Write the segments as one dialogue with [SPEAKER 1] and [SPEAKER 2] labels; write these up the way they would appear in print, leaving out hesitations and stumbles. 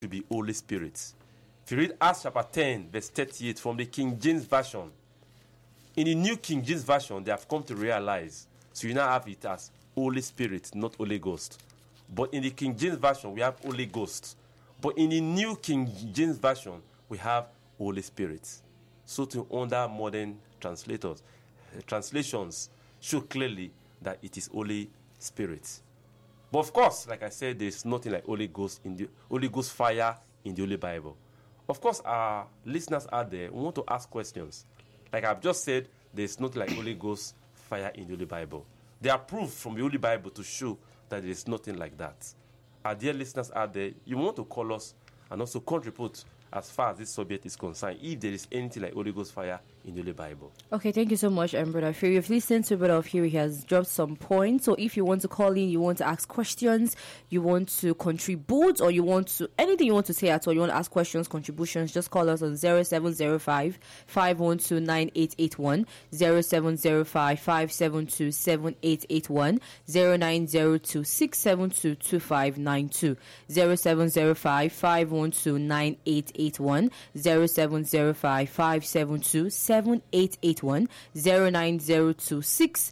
[SPEAKER 1] to be Holy Spirit. If you read Acts chapter 10, verse 38 from the King James Version, in the New King James Version, they have come to realize, so you now have it as Holy Spirit, not Holy Ghost. But in the King James Version, we have Holy Ghost. But in the New King James Version, we have Holy Spirit. So to under modern translations show clearly that it is Holy Spirit. But of course, like I said, there's nothing like Holy Ghost fire in the Holy Bible. Of course, our listeners out there want to ask questions. Like I've just said, there's nothing like Holy Ghost fire in the Holy Bible. There are proof from the Holy Bible to show that there is nothing like that. Our dear listeners out there, you want to call us and also contribute as far as this subject is concerned, if there is anything like Holy Ghost fire in the Holy Bible.
[SPEAKER 2] Okay, thank you so much, Brother Fury. You've listened to Brother Fury. He has dropped some points. So if you want to call in, you want to ask questions, you want to contribute, or you want to, anything you want to say at all, you want to ask questions, contributions, just call us on 0705 512 9881, 0705 572 7881, 0902 672 2592, 0705 512 9881, 0705 572 7881, 0902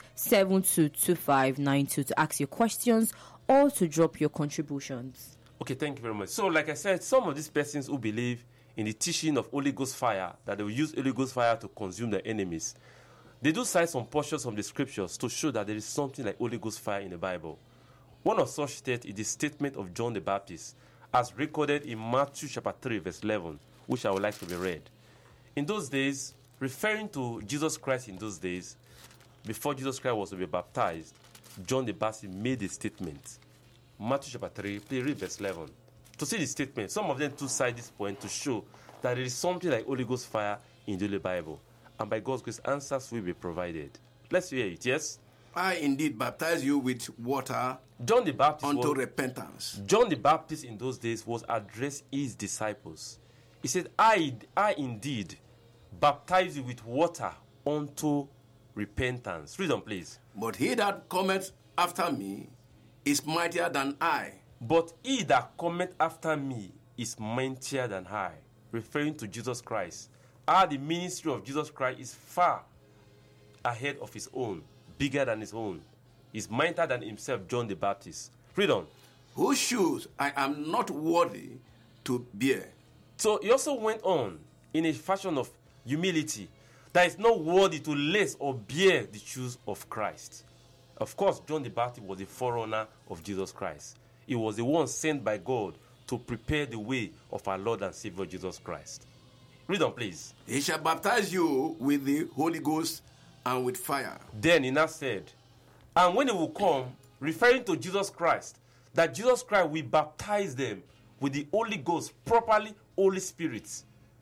[SPEAKER 2] 672 2592 to ask your questions or to drop your contributions.
[SPEAKER 1] Okay, thank you very much. So, like I said, some of these persons who believe in the teaching of Holy Ghost fire, that they will use Holy Ghost fire to consume their enemies, they do cite some portions of the scriptures to show that there is something like Holy Ghost fire in the Bible. One of such states is the statement of John the Baptist, as recorded in Matthew chapter 3, verse 11, which I would like to be read. In those days, referring to Jesus Christ in those days, before Jesus Christ was to be baptized, John the Baptist made a statement. Matthew chapter 3, please read verse 11. To see the statement, some of them to cite this point to show that there is something like Holy Ghost fire in the Holy Bible. And by God's grace, answers will be provided. Let's hear it, yes?
[SPEAKER 3] I indeed baptize you with water
[SPEAKER 1] John the Baptist
[SPEAKER 3] unto repentance.
[SPEAKER 1] John the Baptist in those days was addressed his disciples. He said, I indeed baptize you with water unto repentance. Read on, please.
[SPEAKER 3] But he that cometh after me is mightier than I.
[SPEAKER 1] But he that cometh after me is mightier than I. Referring to Jesus Christ. The ministry of Jesus Christ is far ahead of his own, bigger than his own. He's mightier than himself, John the Baptist. Read on.
[SPEAKER 3] Whose shoes I am not worthy to bear.
[SPEAKER 1] So he also went on in a fashion of humility, that is not worthy to lace or bear the shoes of Christ. Of course, John the Baptist was the forerunner of Jesus Christ. He was the one sent by God to prepare the way of our Lord and Savior Jesus Christ. Read on, please.
[SPEAKER 3] He shall baptize you with the Holy Ghost and with fire.
[SPEAKER 1] Then he now said, and when he will come, referring to Jesus Christ, that Jesus Christ will baptize them with the Holy Ghost, properly Holy Spirit,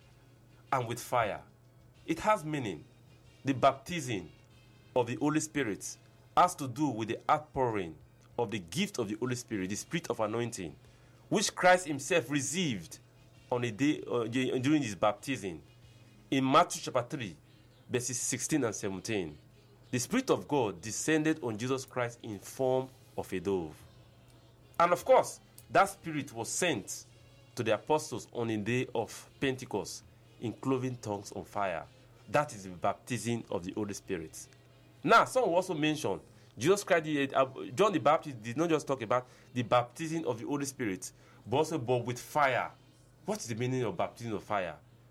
[SPEAKER 1] and with fire. It has meaning. The baptism of the Holy Spirit has to do with the outpouring of the gift of the Holy Spirit, the spirit of anointing, which Christ himself received on a day during his baptism. In Matthew chapter 3, verses 16 and 17, the Spirit of God descended on Jesus Christ in form of a dove. And of course, that Spirit was sent to the apostles on the day of Pentecost in cloven tongues on fire. That is the baptism of the Holy Spirit. Now, some will also mention Jesus Christ, John the Baptist did not just talk about the baptism of the Holy Spirit, but also with fire. What is the meaning of baptism of fire?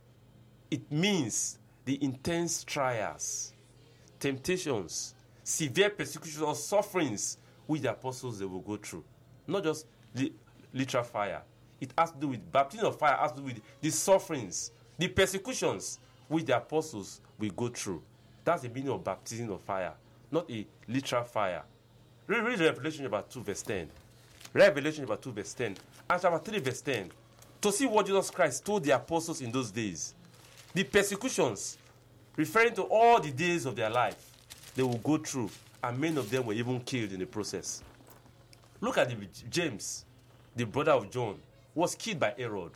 [SPEAKER 1] It means the intense trials, temptations, severe persecutions or sufferings which the apostles they will go through. Not just the literal fire. It has to do with baptism of fire, has to do with the sufferings, the persecutions which the apostles will go through. That's the meaning of baptism of fire, not a literal fire. Read Revelation chapter 2 verse 10. Revelation chapter 2 verse 10 and chapter 3 verse 10 to see what Jesus Christ told the apostles in those days. The persecutions, referring to all the days of their life, they will go through, and many of them were even killed in the process. Look at James, the brother of John, was killed by Herod.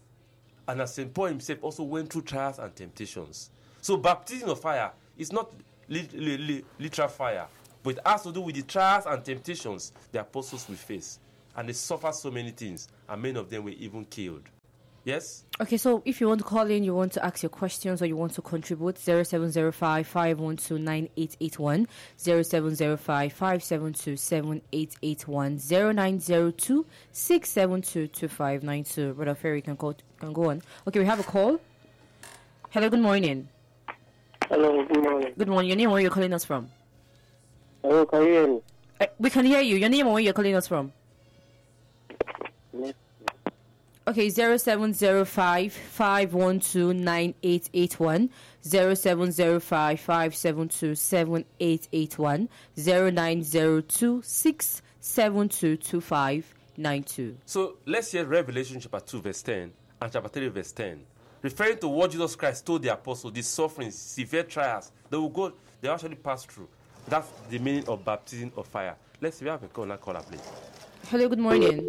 [SPEAKER 1] And as St. Paul himself also went through trials and temptations. So baptism of fire is not literal fire, but it has to do with the trials and temptations the apostles will face. and they suffered so many things, and many of them were even killed. Yes?
[SPEAKER 2] Okay, so if you want to call in, you want to ask your questions or you want to contribute, 0705 512 9881, 0705 572 7881, 0902 672 2592. Brother Ferry can go on. Okay, we have a call. Hello, good morning.
[SPEAKER 4] Hello, good morning.
[SPEAKER 2] Good morning. Your name and where you're calling us from?
[SPEAKER 4] Hello, can you hear me?
[SPEAKER 2] We can hear you. Your name and where you're calling us from?
[SPEAKER 4] Yes.
[SPEAKER 2] Okay, 0705 512 9881, 0705 572 7881, 0902 672 2592.
[SPEAKER 1] So let's hear Revelation chapter 2 verse 10 and chapter 3 verse 10. Referring to what Jesus Christ told the apostles, the sufferings, severe trials, they actually pass through. That's the meaning of baptism of fire. Let's see, we have a caller, please.
[SPEAKER 2] Hello, good morning.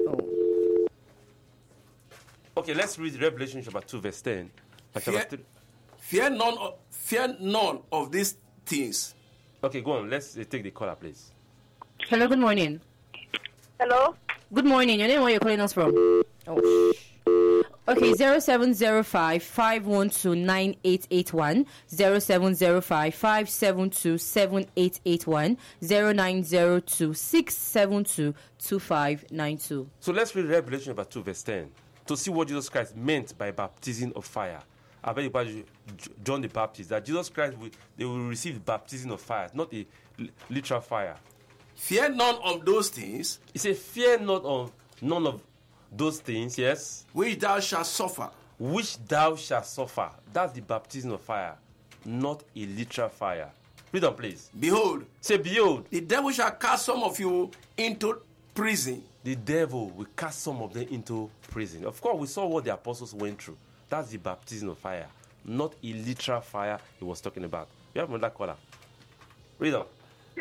[SPEAKER 1] Okay, let's read Revelation chapter 2 verse 10 and chapter 3.
[SPEAKER 3] Fear none of these things.
[SPEAKER 1] Okay, go on. Let's take the caller, please.
[SPEAKER 2] Hello, good morning.
[SPEAKER 5] Hello?
[SPEAKER 2] Good morning. Your name and where you're calling us from? Okay, 0705 512 9881, 0705 572 7881, 0902 672 2592.
[SPEAKER 1] So let's read Revelation chapter 2 verse 10 to see what Jesus Christ meant by baptism of fire. I bet about John the Baptist that Jesus Christ they will receive baptism of fire, not a literal fire.
[SPEAKER 3] Fear none of those things.
[SPEAKER 1] He said, fear not of none of those things, yes,
[SPEAKER 3] which thou shalt suffer.
[SPEAKER 1] Which thou shalt suffer. That's the baptism of fire, not a literal fire. Read on, please.
[SPEAKER 3] Behold.
[SPEAKER 1] Say, behold.
[SPEAKER 3] The devil shall cast some of you into prison.
[SPEAKER 1] The devil will cast some of them into prison. Of course, we saw what the apostles went through. That's the baptism of fire, not a literal fire he was talking about. You have another caller. Read on.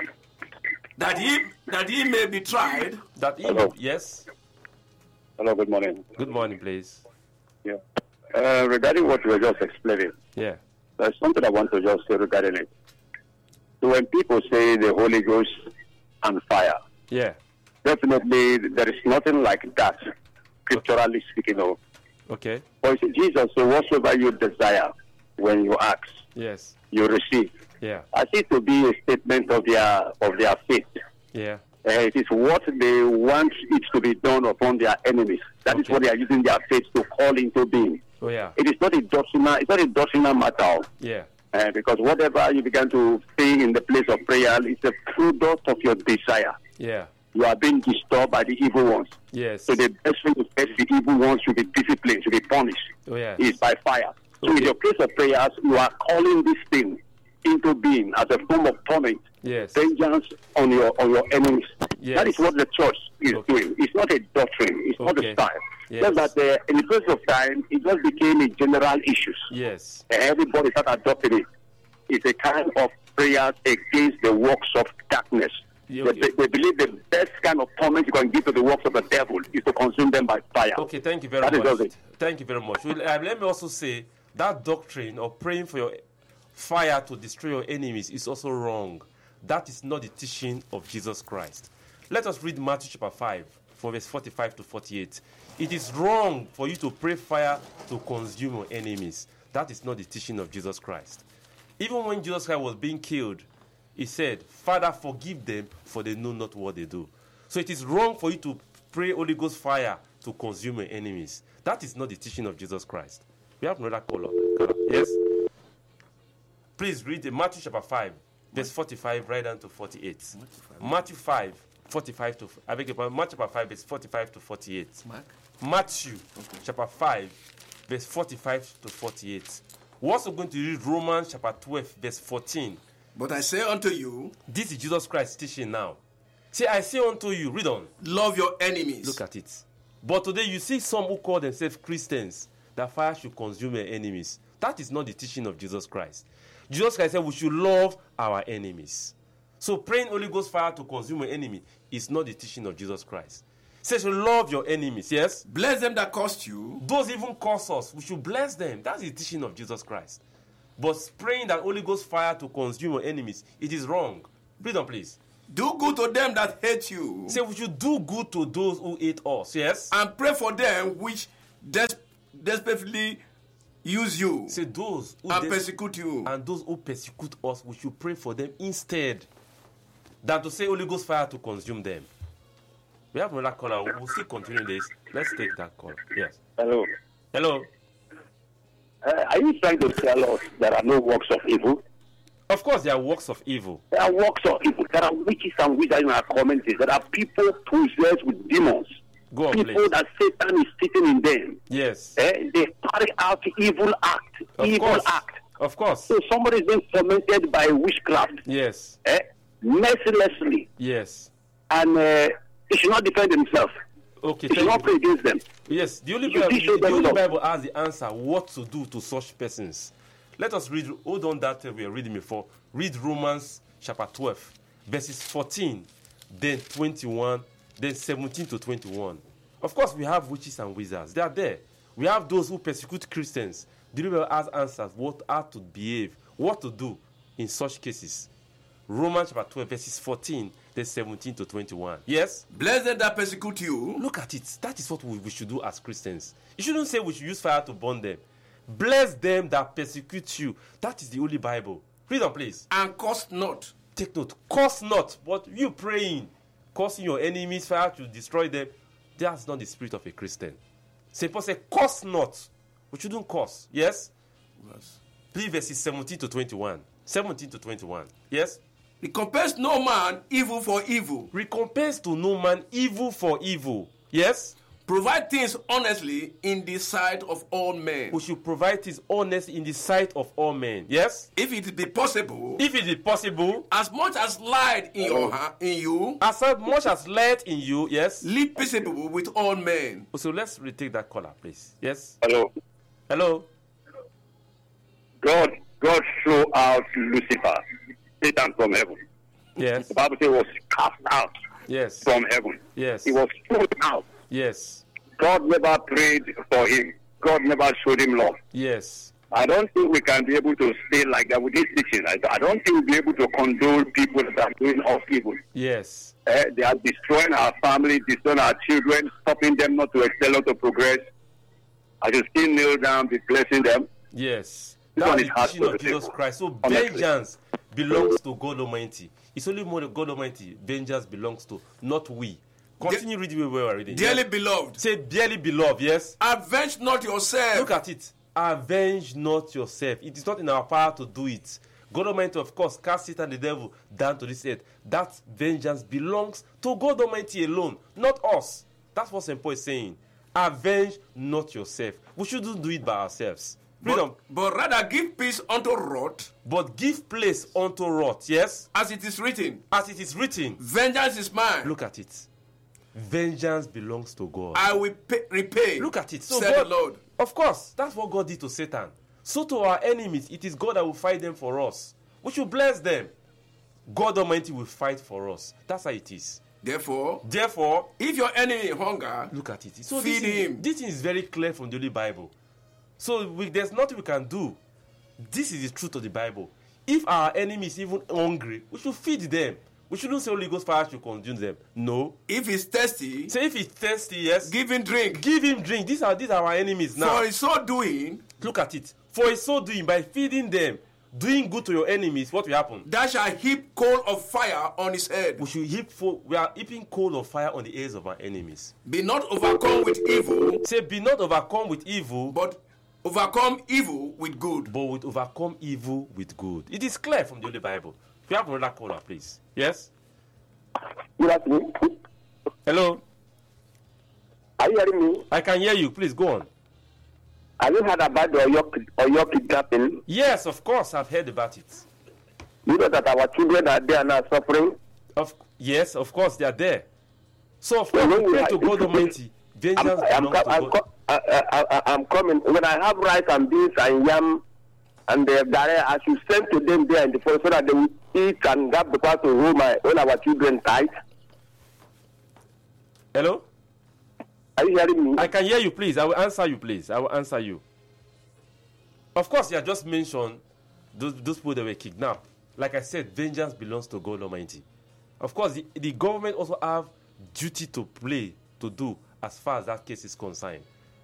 [SPEAKER 3] That he may be tried.
[SPEAKER 1] That he
[SPEAKER 6] Hello.
[SPEAKER 1] Yes.
[SPEAKER 6] Hello, good morning.
[SPEAKER 1] Good morning, please.
[SPEAKER 6] Yeah. Regarding what you were just explaining,
[SPEAKER 1] Yeah.
[SPEAKER 6] there's something I want to just say regarding it. So when people say the Holy Ghost and fire,
[SPEAKER 1] Yeah.
[SPEAKER 6] definitely there is nothing like that, scripturally speaking of.
[SPEAKER 1] Okay.
[SPEAKER 6] But Jesus said, whatsoever you desire, when you ask,
[SPEAKER 1] Yes.
[SPEAKER 6] you receive.
[SPEAKER 1] Yeah.
[SPEAKER 6] I see it to be a statement of their faith.
[SPEAKER 1] Yeah.
[SPEAKER 6] It is what they want it to be done upon their enemies. That is
[SPEAKER 1] Okay.
[SPEAKER 6] what they are using their faith to call into being.
[SPEAKER 1] Oh, yeah.
[SPEAKER 6] It is not a doctrinal. It's not a doctrinal matter.
[SPEAKER 1] Yeah.
[SPEAKER 6] Because whatever you begin to say in the place of prayer is a product of your desire.
[SPEAKER 1] Yeah.
[SPEAKER 6] You are being disturbed by the evil ones.
[SPEAKER 1] Yes.
[SPEAKER 6] So the best way to face the evil ones should be disciplined, should be punished.
[SPEAKER 1] Oh, yeah.
[SPEAKER 6] Is by fire. So
[SPEAKER 1] Okay.
[SPEAKER 6] in your place of prayers, you are calling this thing into being as a form of torment,
[SPEAKER 1] Yes.
[SPEAKER 6] vengeance on your enemies.
[SPEAKER 1] Yes.
[SPEAKER 6] That is what the church is
[SPEAKER 1] Okay.
[SPEAKER 6] doing. It's not a doctrine. It's not
[SPEAKER 1] Okay.
[SPEAKER 6] a style.
[SPEAKER 1] Yes.
[SPEAKER 6] Just that in the process of time, it just became a general issue.
[SPEAKER 1] Yes.
[SPEAKER 6] Everybody started adopting it. It's a kind of prayers against the works of darkness.
[SPEAKER 1] Yeah, okay.
[SPEAKER 6] They believe the best kind of torment you can give to the works of the devil is to consume them by fire.
[SPEAKER 1] Okay, thank you very
[SPEAKER 6] That is
[SPEAKER 1] much.
[SPEAKER 6] just it.
[SPEAKER 1] Thank you very much. Well, let me also say that doctrine of praying for your fire to destroy your enemies is also wrong. That is not the teaching of Jesus Christ. Let us read Matthew chapter 5, from verse 45 to 48. It is wrong for you to pray fire to consume your enemies. That is not the teaching of Jesus Christ. Even when Jesus Christ was being killed, he said, Father, forgive them, for they know not what they do. So it is wrong for you to pray Holy Ghost fire to consume your enemies. That is not the teaching of Jesus Christ. We have another caller. Yes? Please read Matthew chapter 5, verse 45 right down to 48. Matthew 5, 45 to, I beg your pardon, Matthew chapter 5, verse 45 to 48. Matthew chapter 5, verse 45 to 48. We're also going to read Romans chapter 12, verse 14.
[SPEAKER 3] But I say unto you,
[SPEAKER 1] This is Jesus Christ teaching now. See, I say unto you, read on.
[SPEAKER 3] love your enemies.
[SPEAKER 1] Look at it. But today you see some who call themselves Christians, that fire should consume their enemies. That is not the teaching of Jesus Christ. Jesus Christ said we should love our enemies. So praying Holy Ghost fire to consume your enemy is not the teaching of Jesus Christ. He says you love your enemies, yes?
[SPEAKER 3] Bless them that curse you.
[SPEAKER 1] Those even curse us, we should bless them. That's the teaching of Jesus Christ. But praying that Holy Ghost fire to consume your enemies, it is wrong. Read on, please.
[SPEAKER 3] Do good to them that hate you.
[SPEAKER 1] Say we should do good to those who hate us. Yes.
[SPEAKER 3] And pray for them which desperately use you.
[SPEAKER 1] Say those who
[SPEAKER 3] and persecute you.
[SPEAKER 1] And those who persecute us, we should pray for them instead than to say Holy Ghost fire to consume them. We have another caller. We'll still continue this. Let's take that call. Yes.
[SPEAKER 6] Hello.
[SPEAKER 1] Hello.
[SPEAKER 6] Are you trying to tell us there are no works of evil?
[SPEAKER 1] Of course, there are works of evil.
[SPEAKER 6] There are works of evil. There are witches and wizards in our communities. There are people possessed with demons.
[SPEAKER 1] Go on,
[SPEAKER 6] people
[SPEAKER 1] please.
[SPEAKER 6] that Satan is sitting in them.
[SPEAKER 1] Yes.
[SPEAKER 6] They carry out evil act.
[SPEAKER 1] Of course.
[SPEAKER 6] So somebody is being tormented by witchcraft.
[SPEAKER 1] Yes.
[SPEAKER 6] Mercilessly.
[SPEAKER 1] Yes.
[SPEAKER 6] And he should not defend himself.
[SPEAKER 1] Okay.
[SPEAKER 6] He should not pray against them.
[SPEAKER 1] Yes. The only Bible has the answer what to do to such persons. Let us read. Hold on that we are reading before. Read Romans chapter 12, verses 14, then 21, then 17 to 21. Of course, we have witches and wizards. They are there. We have those who persecute Christians. The Bible has answers how to behave, what to do in such cases. Romans chapter 12, verses 14, then 17 to 21. Yes?
[SPEAKER 3] Bless them that persecute you.
[SPEAKER 1] Look at it. That is what we should do as Christians. You shouldn't say we should use fire to burn them. Bless them that persecute you. That is the Holy Bible. Read on, please.
[SPEAKER 3] And curse not.
[SPEAKER 1] Take note. Curse not. But you praying, cursing your enemies, fire to destroy them. That's not the spirit of a Christian. St. Paul said, curse not. We shouldn't curse. Yes?
[SPEAKER 3] Yes.
[SPEAKER 1] Please, verses 17 to 21. 17 to 21. Yes?
[SPEAKER 3] Recompense no man evil for evil.
[SPEAKER 1] Recompense to no man evil for evil. Yes?
[SPEAKER 3] Provide things honestly in the sight of all men.
[SPEAKER 1] We should provide things honestly in the sight of all men. Yes?
[SPEAKER 3] If it be possible.
[SPEAKER 1] If it is possible.
[SPEAKER 3] As much as light in you.
[SPEAKER 1] As much as light in you. Yes?
[SPEAKER 3] Live peaceable with all men.
[SPEAKER 1] So let's retake that caller, please. Yes?
[SPEAKER 6] Hello.
[SPEAKER 1] Hello.
[SPEAKER 6] God threw out Lucifer, Satan, from heaven.
[SPEAKER 1] Yes.
[SPEAKER 6] The Bible says he was cast out.
[SPEAKER 1] Yes.
[SPEAKER 6] From heaven.
[SPEAKER 1] Yes.
[SPEAKER 6] He was thrown out.
[SPEAKER 1] Yes.
[SPEAKER 6] God never prayed for him. God never showed him love.
[SPEAKER 1] Yes.
[SPEAKER 6] I don't think we can be able to stay like that with this teaching. I don't think we'll be able to condole people that are doing us evil.
[SPEAKER 1] Yes.
[SPEAKER 6] They are destroying our family, destroying our children, stopping them not to excel or to progress. I should still kneel down, be blessing them.
[SPEAKER 1] Yes.
[SPEAKER 6] This
[SPEAKER 1] That
[SPEAKER 6] one
[SPEAKER 1] is
[SPEAKER 6] is
[SPEAKER 1] the
[SPEAKER 6] hard
[SPEAKER 1] teaching
[SPEAKER 6] to
[SPEAKER 1] of Jesus
[SPEAKER 6] receive.
[SPEAKER 1] Christ. So
[SPEAKER 6] Honestly.
[SPEAKER 1] vengeance belongs to God Almighty. It's only more God Almighty vengeance belongs to, not we. Continue reading where we are reading.
[SPEAKER 3] Dearly
[SPEAKER 1] yes?
[SPEAKER 3] beloved.
[SPEAKER 1] Say, dearly beloved, yes?
[SPEAKER 3] Avenge not yourself.
[SPEAKER 1] Look at it. Avenge not yourself. It is not in our power to do it. God Almighty, of course, cast Satan the devil down to this earth. That vengeance belongs to God Almighty alone, not us. That's what St. Paul is saying. Avenge not yourself. We shouldn't do it by ourselves. Freedom.
[SPEAKER 3] But rather give peace unto wrath.
[SPEAKER 1] But give place unto wrath, yes?
[SPEAKER 3] As it is written.
[SPEAKER 1] As it is written.
[SPEAKER 3] Vengeance is mine.
[SPEAKER 1] Look at it. Vengeance belongs to God.
[SPEAKER 3] I will repay.
[SPEAKER 1] Look at it. So
[SPEAKER 3] said
[SPEAKER 1] God,
[SPEAKER 3] the Lord.
[SPEAKER 1] of course, that's what God did to Satan. So to our enemies, it is God that will fight them for us. We should bless them. God Almighty will fight for us. That's how it is.
[SPEAKER 3] Therefore,
[SPEAKER 1] if
[SPEAKER 3] your enemy hunger,
[SPEAKER 1] look at it. So
[SPEAKER 3] feed him.
[SPEAKER 1] This is very clear from the Holy Bible. So there's nothing we can do. This is the truth of the Bible. If our enemy is even hungry, we should feed them. We shouldn't say Holy Ghost fire should consume them. No.
[SPEAKER 3] If he's thirsty,
[SPEAKER 1] say if he's thirsty, yes.
[SPEAKER 3] Give him drink.
[SPEAKER 1] Give him drink. These are our enemies now.
[SPEAKER 3] For in so doing,
[SPEAKER 1] look at it. For in so doing, by feeding them, doing good to your enemies, what will happen?
[SPEAKER 3] Thou shalt heap coal of fire on his head.
[SPEAKER 1] We are heaping coal of fire on the heads of our enemies.
[SPEAKER 3] Be not overcome with evil.
[SPEAKER 1] Say, be not overcome with evil.
[SPEAKER 3] But overcome evil with good.
[SPEAKER 1] But with overcome evil with good. It is clear from the Holy Bible. We have another caller, please. Yes?
[SPEAKER 6] Good afternoon.
[SPEAKER 1] Hello?
[SPEAKER 6] Are you hearing me?
[SPEAKER 1] I can hear you. Please go on.
[SPEAKER 6] Have you heard about the Oyo kidnapping?
[SPEAKER 1] Yes, of course, I've heard about it.
[SPEAKER 6] You know that our children are there now suffering?
[SPEAKER 1] Yes, of course, they are there. So, of course, we pray to God Almighty. Vengeance belongs to God.
[SPEAKER 6] I'm coming. When I have rice and beans and yam and the dare, I should send to them there in the forest so that they will eat and grab the part to hold all our children tight.
[SPEAKER 1] Hello?
[SPEAKER 6] Are you hearing me?
[SPEAKER 1] I can hear you, please. I will answer you, please. I will answer you. Of course, you have just mentioned those people that were kidnapped. Like I said, vengeance belongs to God Almighty. Of course, the government also have duty to do as far as that case is concerned.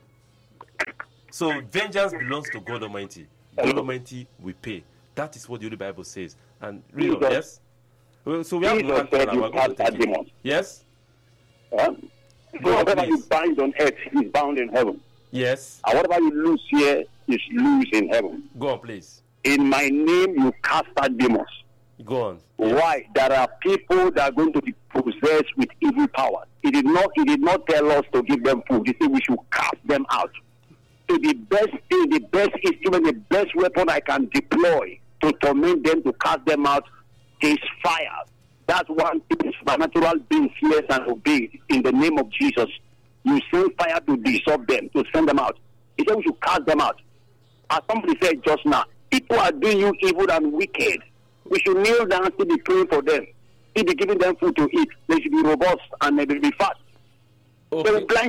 [SPEAKER 1] So vengeance belongs to God Almighty. God Almighty will pay. That is what the Holy Bible says. And read on, yes? Well, so we have
[SPEAKER 5] Jesus said you cast out demons.
[SPEAKER 1] Yes?
[SPEAKER 5] So whatever you bind on earth is bound in heaven.
[SPEAKER 1] Yes.
[SPEAKER 5] And whatever you loose here is loose in heaven.
[SPEAKER 1] Go on, please.
[SPEAKER 5] In my name you cast out demons.
[SPEAKER 1] Go on.
[SPEAKER 5] Why? There are people that are going to be possessed with evil power. He did not tell us to give them food. He said we should cast them out. So the best thing, the best instrument, the best weapon I can deploy to torment them, to cast them out, is fire. That's one thing supernatural beings hears and obeys in the name of Jesus. You send fire to dissolve them, to send them out. He said we should cast them out. As somebody said just now, people are doing you evil and wicked. We should kneel down to be praying for them. If be giving them food to eat, they should be robust and they will be fat.
[SPEAKER 1] Okay,
[SPEAKER 5] let me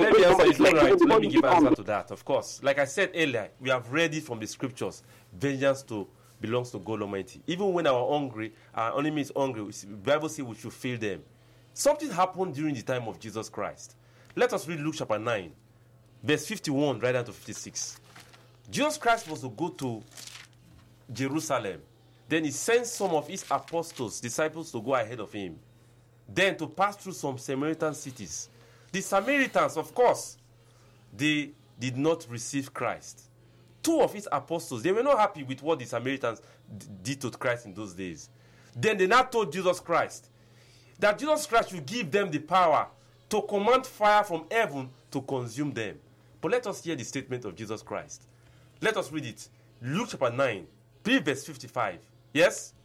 [SPEAKER 1] give answer to that. Of course, like I said earlier, we have read it from the scriptures. Vengeance belongs to God Almighty. Even when our enemy is hungry, the Bible says we should feed them. Something happened during the time of Jesus Christ. Let us read Luke chapter 9, verse 51 right down to 56. Jesus Christ was to go to Jerusalem. Then he sent some of his disciples, to go ahead of him. Then to pass through some Samaritan cities. The Samaritans, of course, they did not receive Christ. Two of his apostles, they were not happy with what the Samaritans did to Christ in those days. Then they now told Jesus Christ that Jesus Christ would give them the power to command fire from heaven to consume them. But let us hear the statement of Jesus Christ. Let us read it. Luke chapter 9, verse 55. Yes?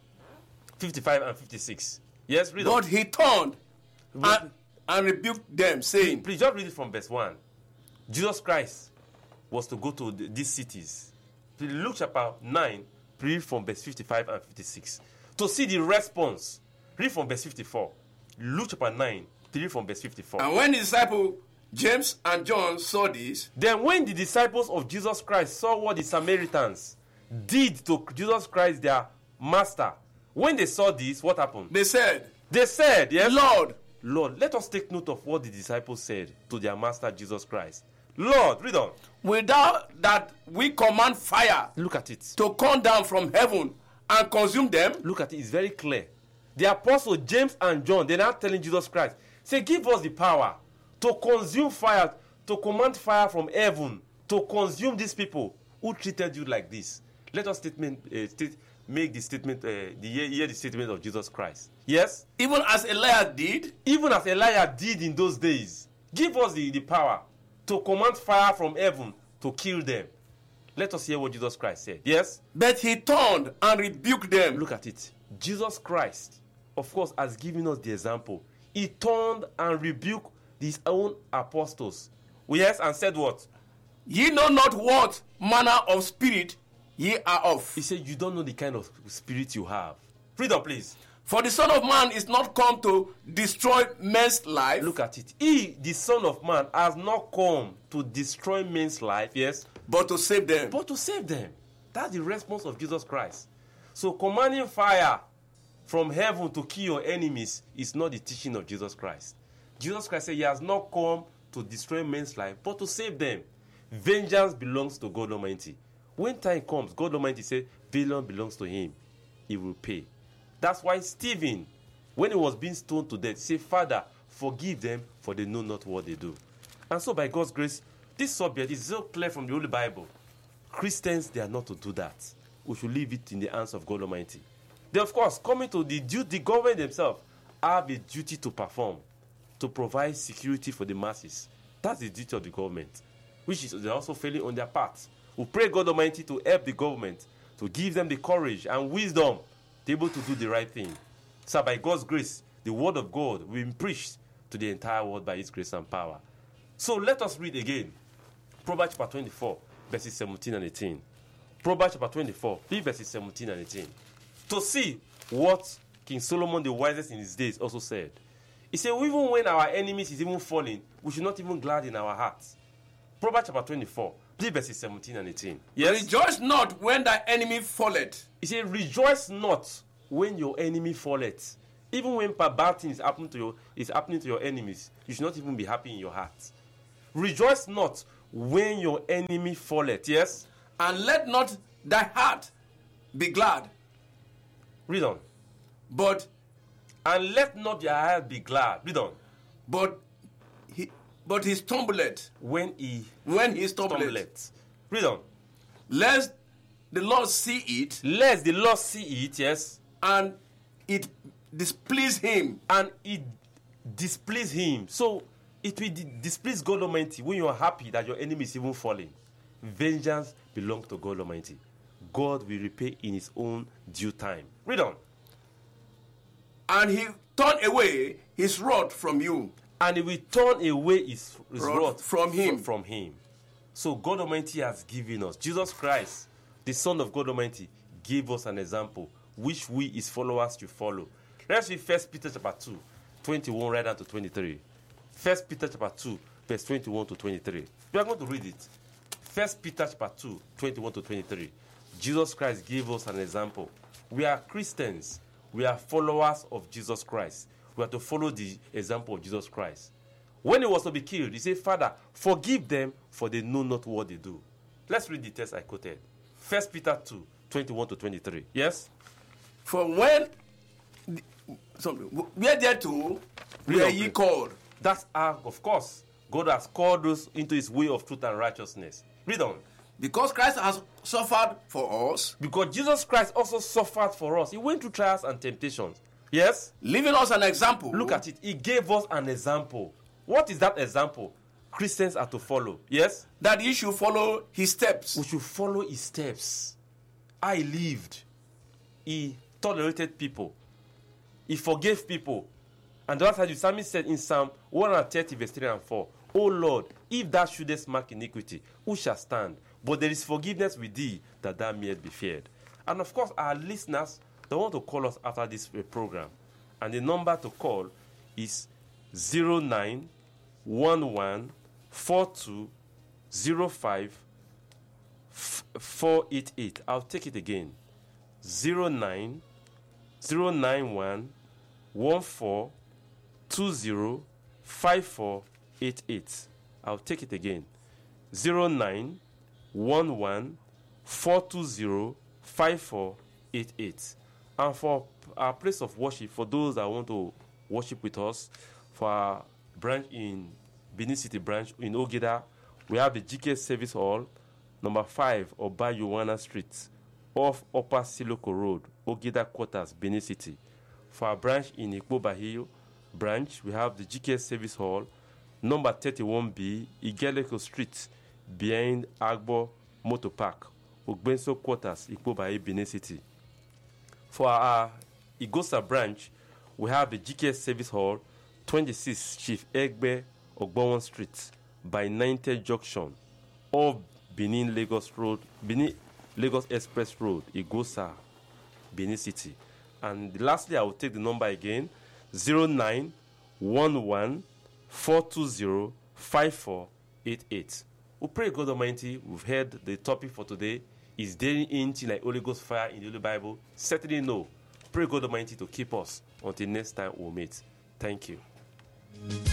[SPEAKER 1] 55 and 56. Yes, read it.
[SPEAKER 3] But he turned and rebuked them, saying...
[SPEAKER 1] Please just read it from verse 1. Jesus Christ was to go to these cities. Luke chapter 9, read from verse 55 and 56. To see the response, read from verse 54. Luke chapter 9, read from verse 54.
[SPEAKER 3] And when the disciples James and John saw this,
[SPEAKER 1] then when the disciples of Jesus Christ saw what the Samaritans did to Jesus Christ, their master, when they saw this, what happened?
[SPEAKER 3] They said,
[SPEAKER 1] yes,
[SPEAKER 3] Lord,
[SPEAKER 1] let us take note of what the disciples said to their master Jesus Christ. Lord, read on.
[SPEAKER 3] Without that we command fire,
[SPEAKER 1] look at it,
[SPEAKER 3] to come down from heaven and consume them.
[SPEAKER 1] Look at it, it's very clear. The apostles James and John, they're not telling Jesus Christ, say, give us the power to consume fire, to command fire from heaven, to consume these people who treated you like this. Let us make the statement, hear the statement of Jesus Christ. Yes?
[SPEAKER 3] Even as Elijah did?
[SPEAKER 1] Even as Elijah did in those days. Give us the power to command fire from heaven to kill them. Let us hear what Jesus Christ said. Yes?
[SPEAKER 3] But he turned and rebuked them.
[SPEAKER 1] Look at it. Jesus Christ, of course, has given us the example. He turned and rebuked his own apostles. Yes, and said what?
[SPEAKER 3] Ye know not what manner of spirit ye are of.
[SPEAKER 1] He said, you don't know the kind of spirit you have. Read on, please.
[SPEAKER 3] For the Son of Man is not come to destroy men's life.
[SPEAKER 1] Look at it. He, the Son of Man, has not come to destroy men's life, yes?
[SPEAKER 3] But to save them.
[SPEAKER 1] But to save them. That's the response of Jesus Christ. So commanding fire from heaven to kill your enemies is not the teaching of Jesus Christ. Jesus Christ said he has not come to destroy men's life, but to save them. Vengeance belongs to God Almighty. When time comes, God Almighty said, vengeance belongs to him. He will pay. That's why Stephen, when he was being stoned to death, said, Father, forgive them, for they know not what they do. And so by God's grace, this subject is so clear from the Holy Bible. Christians, they are not to do that. We should leave it in the hands of God Almighty. They, of course, coming to the government themselves, have a duty to perform, to provide security for the masses. That's the duty of the government, which is they're also failing on their part. We pray God Almighty to help the government, to give them the courage and wisdom to be able to do the right thing. So by God's grace, the word of God will be preached to the entire world by his grace and power. So let us read again. Proverbs chapter 24, verses 17 and 18. Proverbs chapter 24, verses 17 and 18. To see what King Solomon, the wisest in his days, also said. He said, even when our enemies is even falling, we should not even glad in our hearts. Proverbs chapter 24, verses 17 and 18. Yes?
[SPEAKER 3] Rejoice not when thy enemy falleth.
[SPEAKER 1] He said, rejoice not when your enemy falleth. Even when bad things is happening to your enemies, you should not even be happy in your heart. Rejoice not when your enemy falleth. Yes?
[SPEAKER 3] And let not thy heart be glad,
[SPEAKER 1] Read on.
[SPEAKER 3] but
[SPEAKER 1] And let not your heart be glad. Read on.
[SPEAKER 3] he stumbleth
[SPEAKER 1] When he
[SPEAKER 3] stumbleth.
[SPEAKER 1] Read on.
[SPEAKER 3] Lest the Lord see it,
[SPEAKER 1] Lest the Lord see it, yes,
[SPEAKER 3] and it displease him.
[SPEAKER 1] and it displease him. So it will displease God Almighty when you are happy that your enemy is even falling. Vengeance belongs to God Almighty. God will repay in his own due time. Read on.
[SPEAKER 3] And he turned away his rod from you.
[SPEAKER 1] And he will turn away his wrath
[SPEAKER 3] from him.
[SPEAKER 1] From him. So God Almighty has given us. Jesus Christ, the Son of God Almighty, gave us an example which we, his followers, should follow. Let's read 1 Peter chapter 2, 21 right down to 23. 1 Peter chapter 2, verse 21 to 23. We are going to read it. 1 Peter chapter 2, 21 to 23. Jesus Christ gave us an example. We are Christians. We are followers of Jesus Christ. We are to follow the example of Jesus Christ. When he was to be killed, he said, Father, forgive them, for they know not what they do. Let's read the text I quoted. 1 Peter 2, 21 to 23. Yes?
[SPEAKER 3] For when where thereto were ye called.
[SPEAKER 1] That's of course, God has called us into his way of truth and righteousness. Read on.
[SPEAKER 3] Because Christ has suffered for us,
[SPEAKER 1] Because Jesus Christ also suffered for us. He went through trials and temptations. Yes?
[SPEAKER 3] leaving us an example.
[SPEAKER 1] Look at it. He gave us an example. What is that example? Christians are to follow. Yes?
[SPEAKER 3] That ye should follow his steps.
[SPEAKER 1] We should follow his steps. I lived. He tolerated people. He forgave people. And that's how the psalmist said in Psalm 130, verse 3 and 4, O Lord, if thou shouldest mark iniquity, who shall stand? But there is forgiveness with thee, that thou mayest be feared. And of course, our listeners, they want to call us after this program. And the number to call is 09114205 488. I'll take it again. 090914205 I'll take it again. 09114205 And for our place of worship, for those that want to worship with us, for our branch in Benin City branch in Ogida, we have the GK Service Hall, number 5, Oba Yowana Street, off Upper Siloko Road, Ogida Quarters, Benin City. For our branch in Ikpoba Hill branch, we have the GK Service Hall, number 31B, Igeleko Street, behind Agbo Motor Park, Ogbenso Quarters, Ikpoba Hill, Benin City. For our Igosa branch, we have the GK Service Hall, 26 Chief Egbe Ogbonwan Street, by 90 Junction, off Benin Lagos Road, Benin Lagos Express Road, Igosa, Benin City. And lastly, I will take the number again, 09114205 We pray God Almighty, we've heard the topic for today. Is there anything like Holy Ghost fire in the Holy Bible? Certainly no. Pray God Almighty to keep us until next time we'll meet. Thank you.